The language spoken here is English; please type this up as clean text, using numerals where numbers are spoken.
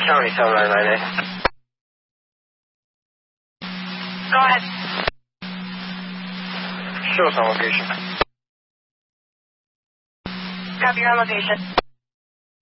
County 7998. Go ahead. Show us on location. Copy your location.